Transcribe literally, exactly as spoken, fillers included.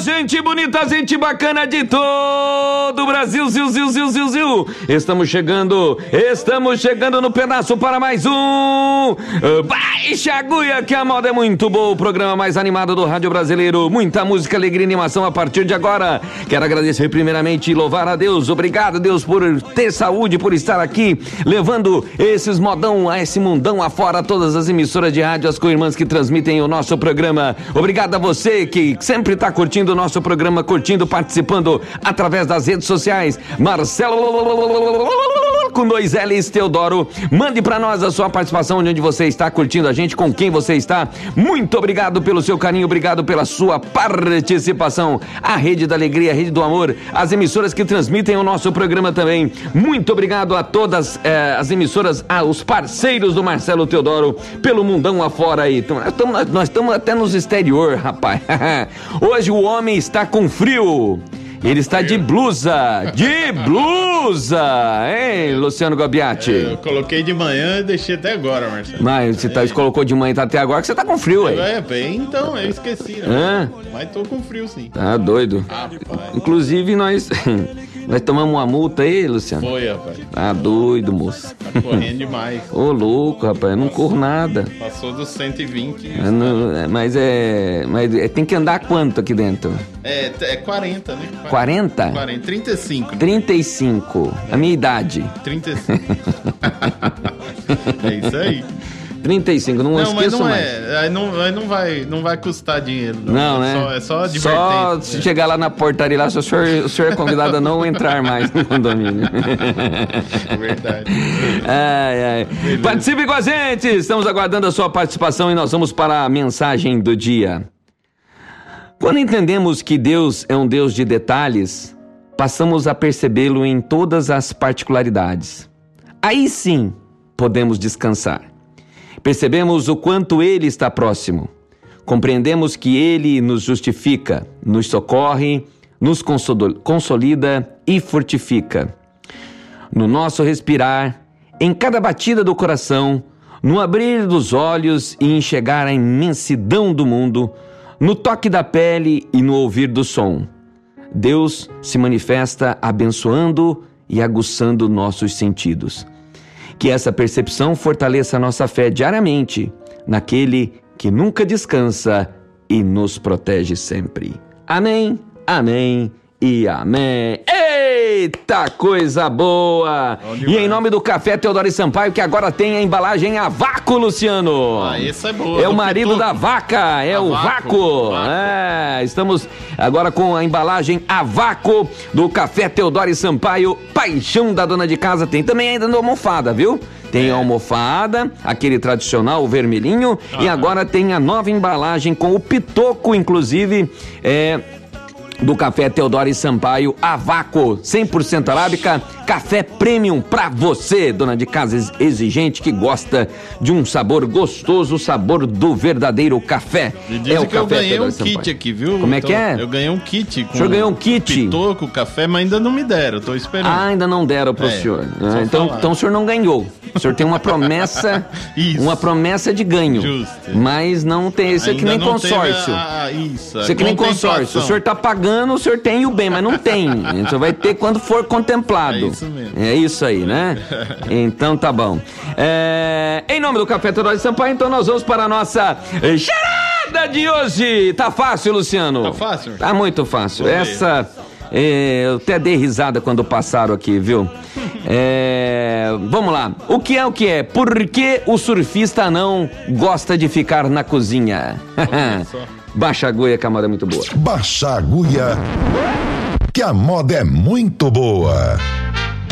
gente bonita, gente bacana de todo o Brasil, ziu, ziu, ziu, ziu, ziu. Estamos chegando, estamos chegando no pedaço para mais um uh, Baixa Agulha, que a moda é muito boa, o programa mais animado do rádio brasileiro. Muita música, alegria e animação a partir de agora. Quero agradecer primeiramente e louvar a Deus. Obrigado, Deus, por ter saúde, por estar aqui, levando esses modão, a esse mundão afora, todas as emissoras de rádio, as co-irmãs que transmitem o nosso programa. Obrigado a você que sempre está curtindo o nosso programa, curtindo, participando através das redes sociais. Marcelo com dois L's, Teodoro, mande para nós a sua participação, onde você está curtindo a gente, com quem você está. Muito obrigado pelo seu carinho, obrigado pela sua participação. A Rede da Alegria, a Rede do Amor, as emissoras que transmitem o nosso programa também. Muito obrigado a todas eh, as emissoras, aos parceiros do Marcelo Teodoro, pelo mundão afora aí. Então, nós estamos até nos exterior, rapaz. Hoje o homem está com frio. Ele está de blusa, de blusa, hein, Luciano Gabiati? Eu coloquei de manhã e deixei até agora, Marcelo. Mas você, tá, você colocou de manhã e tá até agora que você tá com frio aí. É, bem, então, eu esqueci, né? Mas tô com frio, sim. Tá doido. Rapaz. Inclusive, nós, nós tomamos uma multa aí, Luciano. Foi, rapaz. Tá doido, moço. Tá correndo demais. Ô, louco, rapaz, eu não corro nada. Passou dos cento e vinte. É, não, mas é, mas é, tem que andar quanto aqui dentro? É, é quarenta, né? quarenta? quarenta, trinta e cinco. trinta e cinco, a minha idade. trinta e cinco. É isso aí. trinta e cinco, não, não esqueço mas não mais. É, aí não, aí não, vai, não vai custar dinheiro. Não, não né? Só, é só advertência. Só se é. chegar lá na portaria, lá, se o senhor, o senhor é convidado a não entrar mais no condomínio. Verdade. Ai, ai. Participe com a gente, estamos aguardando a sua participação e nós vamos para a mensagem do dia. Quando entendemos que Deus é um Deus de detalhes, passamos a percebê-lo em todas as particularidades. Aí sim, podemos descansar. Percebemos o quanto Ele está próximo. Compreendemos que Ele nos justifica, nos socorre, nos consolida e fortifica. No nosso respirar, em cada batida do coração, no abrir dos olhos e enxergar a imensidão do mundo, no toque da pele e no ouvir do som, Deus se manifesta abençoando e aguçando nossos sentidos. Que essa percepção fortaleça a nossa fé diariamente naquele que nunca descansa e nos protege sempre. Amém, amém e amém. Eita, coisa boa! E em nome do Café Teodoro e Sampaio, que agora tem a embalagem a vácuo, Luciano. Ah, essa é boa. É o marido Pituco. Da vaca, é a o vácuo. vácuo. É, estamos agora com a embalagem a vácuo do Café Teodoro e Sampaio, paixão da dona de casa. Tem também ainda no almofada, viu? Tem a almofada, aquele tradicional, o vermelhinho, ah, e agora tem a nova embalagem com o pitoco, inclusive, é... do Café Teodoro e Sampaio a vácuo, cem por cento arábica, café premium pra você, dona de casa exigente que gosta de um sabor gostoso, o sabor do verdadeiro café. Me dizem é o que eu Café ganhei Teodoro um e Sampaio. kit aqui, viu? Como é então, que é? Eu ganhei um kit. Com o senhor ganhou um kit? Pitoco, café, mas ainda não me deram, tô esperando. Ah, ainda não deram pro é, senhor. Ah, então, então o senhor não ganhou. O senhor tem uma promessa, uma promessa de ganho. Justo. Mas não tem, isso é que nem consórcio. A, a, isso, isso é que nem consórcio. O senhor tá pagando, o senhor tem o bem, mas não tem. O senhor vai ter quando for contemplado. É isso mesmo. É isso aí, né? Então tá bom. É, em nome do Café Teodoro e Sampaio, então nós vamos para a nossa charada de hoje. Tá fácil, Luciano? Tá fácil? Tá muito fácil. Essa... É, eu até dei risada quando passaram aqui, viu? É, vamos lá. O que é o que é? Por que o surfista não gosta de ficar na cozinha? Baixa Agulha, que a moda é muito boa. Baixa Agulha, que a moda é muito boa.